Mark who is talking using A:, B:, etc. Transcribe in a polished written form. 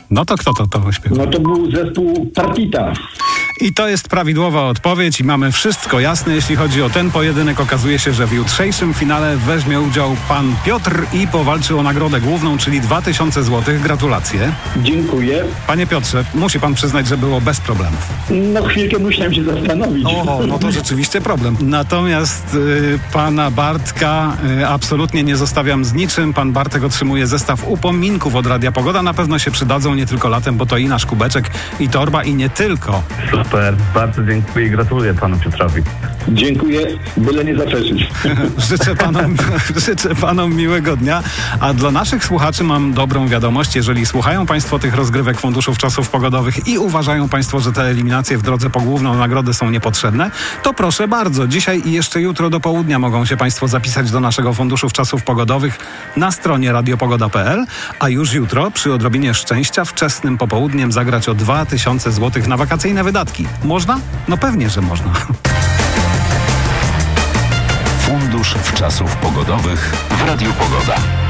A: No to kto to śpiewał?
B: No to był zespół Partita.
A: I to jest prawidłowa odpowiedź i mamy wszystko jasne, jeśli chodzi o ten pojedynek. Okazuje się, że w jutrzejszym finale weźmie udział pan Piotr i powalczy o nagrodę główną, czyli 2000 zł. Gratulacje.
B: Dziękuję.
A: Panie Piotrze, musi pan przyznać, że było bez problemów.
B: No chwilkę musiałem się zastanowić.
A: No to rzeczywiście problem. Natomiast pana Bartka absolutnie nie zostawiam z niczym. Pan Bartek otrzymuje zestaw upominków od Radia Pogoda. Na pewno się przydadzą nie tylko latem, bo to i nasz kubeczek, i torba, i nie tylko.
C: Super, bardzo dziękuję i gratuluję panu Piotrowi.
B: Dziękuję, byle nie zaprzeczyć.
A: Życzę panom miłego dnia. A dla naszych słuchaczy mam dobrą wiadomość. Jeżeli słuchają państwo tych rozgrywek Funduszów Czasów Pogodowych i uważają państwo, że te eliminacje w drodze po główną nagrodę są niepotrzebne, to proszę bardzo. Dzisiaj i jeszcze jutro do południa mogą się państwo zapisać do naszego Funduszów Czasów Pogodowych na stronie radiopogoda.pl, a już jutro przy odrobinie szczęścia wczesnym popołudniem zagrać o 2000 zł na wakacyjne wydatki. Można? No pewnie, że można.
D: Fundusz Czasów Pogodowych w Radiu Pogoda.